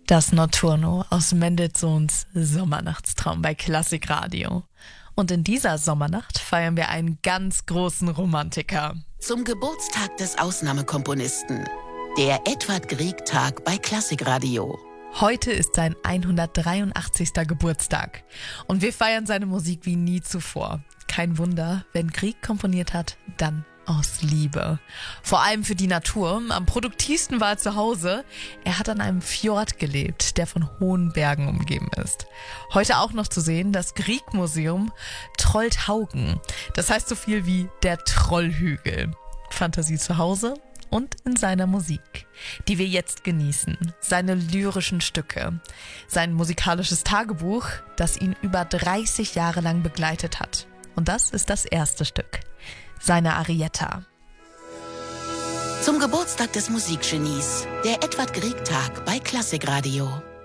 Das Notturno aus Mendelssohns Sommernachtstraum bei Klassikradio. Und in dieser Sommernacht feiern wir einen ganz großen Romantiker. Zum Geburtstag des Ausnahmekomponisten. Der Edvard Grieg-Tag bei Klassikradio. Heute ist sein 183. Geburtstag. Und wir feiern seine Musik wie nie zuvor. Kein Wunder, wenn Grieg komponiert hat, dann aus Liebe. Vor allem für die Natur. Am produktivsten war er zu Hause. Er hat an einem Fjord gelebt, der von hohen Bergen umgeben ist. Heute auch noch zu sehen, das Grieg-Museum Trollhaugen. Das heißt so viel wie der Trollhügel. Fantasie zu Hause und in seiner Musik, die wir jetzt genießen. Seine lyrischen Stücke, sein musikalisches Tagebuch, das ihn über 30 Jahre lang begleitet hat. Und das ist das erste Stück. Seine Arietta. Zum Geburtstag des Musikgenies. Der Edvard Grieg-Tag bei Klassikradio.